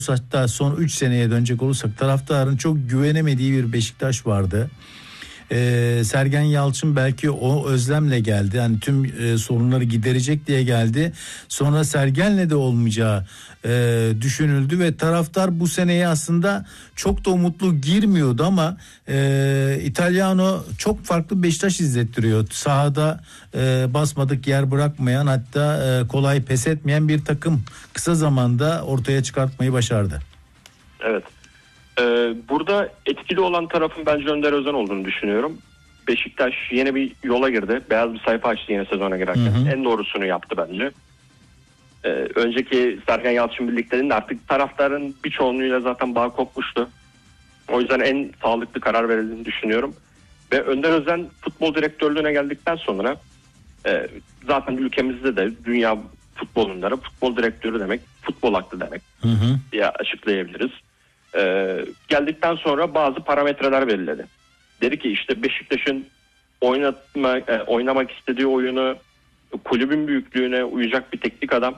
hatta son 3 seneye dönecek olursak taraftarın çok güvenemediği bir Beşiktaş vardı. Sergen Yalçın belki o özlemle geldi. Yani tüm sorunları giderecek diye geldi. Sonra Sergen'le de olmayacağı düşünüldü ve taraftar bu seneye aslında çok da umutlu girmiyordu ama Italiano çok farklı Beşiktaş izlettiriyor. Sahada basmadık yer bırakmayan, hatta kolay pes etmeyen bir takım kısa zamanda ortaya çıkartmayı başardı. Evet. Burada etkili olan tarafın bence Önder Özen olduğunu düşünüyorum. Beşiktaş yeni bir yola girdi. Beyaz bir sayfa açtı yeni sezona girerken. En doğrusunu yaptı bence. Önceki Sergen Yalçın birliklerinde artık taraftarın birçoğunluğuyla zaten bağ kopmuştu. O yüzden en sağlıklı karar verildiğini düşünüyorum. Ve Önder Özen futbol direktörlüğüne geldikten sonra zaten ülkemizde de dünya futbolunda futbol direktörü demek futbol aklı demek diye açıklayabiliriz. Geldikten sonra bazı parametreler belirledi. Dedi ki işte Beşiktaş'ın oynamak istediği oyunu, kulübün büyüklüğüne uyacak bir teknik adam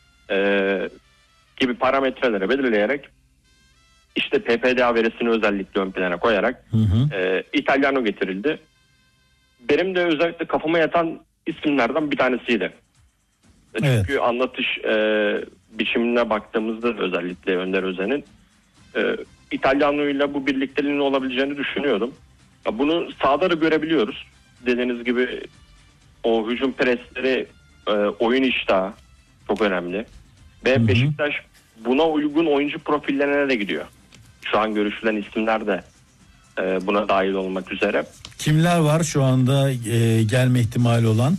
gibi parametreleri belirleyerek işte PPDA verisini özellikle ön plana koyarak Italiano getirildi. Benim de özellikle kafama yatan isimlerden bir tanesiydi. Evet. Çünkü anlatış biçimine baktığımızda özellikle Önder Özen'in İtalyano ile bu birlikteliğinin olabileceğini düşünüyordum. Bunu sahada da görebiliyoruz. Dediğiniz gibi o hücum presleri, oyun iştahı çok önemli. Ve Beşiktaş buna uygun oyuncu profillerine de gidiyor. Şu an görüşülen isimler de buna dahil olmak üzere. Kimler var şu anda gelme ihtimali olan?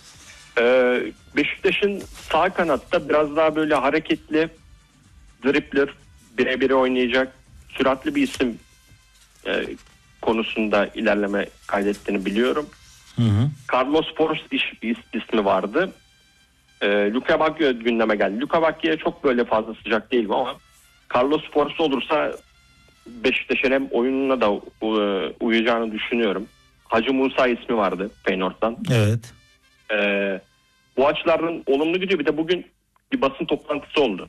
Beşiktaş'ın sağ kanatta biraz daha böyle hareketli, dribbler, birebir oynayacak, süratli bir isim konusunda ilerleme kaydettiğini biliyorum. Carlos Forst ismi vardı. Luka Bacchio gündeme geldi. Luka Bacchio'ya çok böyle fazla sıcak değilim ama Carlos Forst olursa Beşiktaş'ın hem oyununa da uyacağını düşünüyorum. Hacı Musa ismi vardı Feyenoord'dan. Evet. Bu açılardan olumlu gidiyor. Bir de bugün bir basın toplantısı oldu.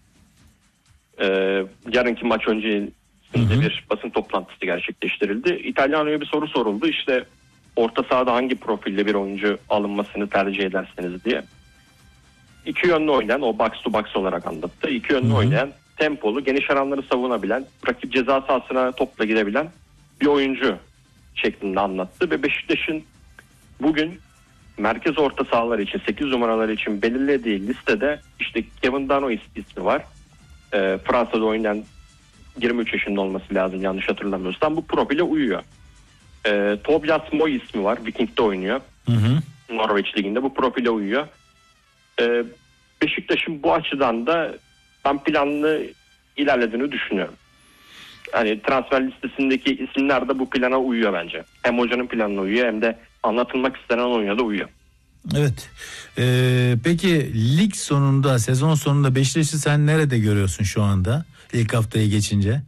Yarınki maç öncesinde bir basın toplantısı gerçekleştirildi. İtalyano'ya bir soru soruldu. İşte orta sahada hangi profilde bir oyuncu alınmasını tercih ederseniz diye. İki yönlü oynayan, o box to box olarak anlattı. İki yönlü oynayan, tempolu, geniş alanları savunabilen, rakip ceza sahasına topla gidebilen bir oyuncu şeklinde anlattı. Ve Beşiktaş'ın bugün merkez orta sahalar için, 8 numaralar için belirlediği listede işte Kevin Dano ismi var. Fransa'da oynayan, 23 yaşında olması lazım yanlış hatırlamıyorsam, bu profile uyuyor. Tobias Moy ismi var. Viking'de oynuyor. Norveç Ligi'nde bu profile uyuyor. Beşiktaş'ın bu açıdan da ben planlı ilerlediğini düşünüyorum. Hani transfer listesindeki isimler de bu plana uyuyor bence. Hem hocanın planına uyuyor hem de anlatılmak istenen oyuna da uyuyor. Evet. Peki lig sonunda, sezon sonunda Beşiktaş'ı sen nerede görüyorsun şu anda? İlk haftayı geçince.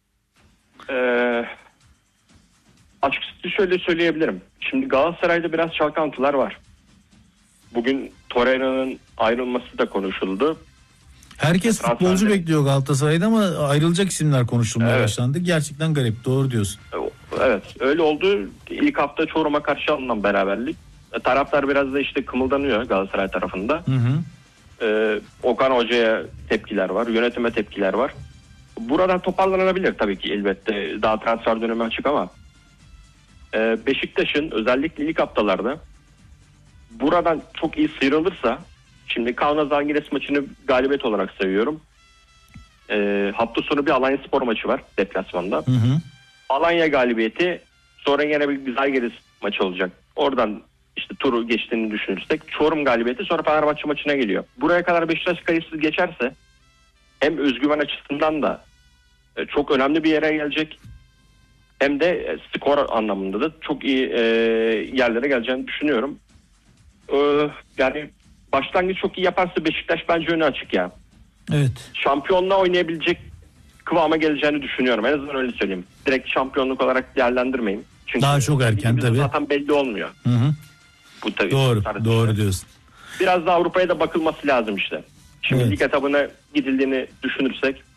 Açıkçası şöyle söyleyebilirim. Şimdi Galatasaray'da biraz çalkantılar var. Bugün Torreira'nın ayrılması da konuşuldu. Herkes futbolcu bekliyor Galatasaray'da ama ayrılacak isimler konuşulmaya başlandı. Gerçekten garip, doğru diyorsun. Evet, öyle oldu. İlk hafta Çorum'a karşı alınan beraberlik. Taraftar biraz da işte kımıldanıyor Galatasaray tarafında. Okan Hoca'ya tepkiler var, yönetime tepkiler var. Buradan toparlanabilir tabii ki elbette. Daha transfer dönemi açık ama Beşiktaş'ın özellikle ilk haftalarda buradan çok iyi sıyrılırsa, şimdi Kaunas Žalgiris maçını galibiyet olarak sayıyorum. Hafta sonu bir Alanyaspor maçı var deplasmanda. Alanya galibiyeti, sonra yine bir Žalgiris maçı olacak. Oradan işte turu geçtiğini düşünürsek Çorum galibiyeti, sonra Fenerbahçe maçına geliyor. Buraya kadar Beşiktaş kayıpsız geçerse hem özgüven açısından da çok önemli bir yere gelecek, hem de skor anlamında da çok iyi yerlere geleceğini düşünüyorum. Yani başlangıç çok iyi yaparsa Beşiktaş bence önü açık ya. Evet. Şampiyonluğa oynayabilecek kıvama geleceğini düşünüyorum. En azından öyle söyleyeyim. Direkt şampiyonluk olarak değerlendirmeyin. Çünkü daha çok erken tabii. Zaten belli olmuyor. Bu tabii. Doğru diyorsun. Biraz da Avrupa'ya da bakılması lazım işte. Şimdi lig etabına gidildiğini düşünürsek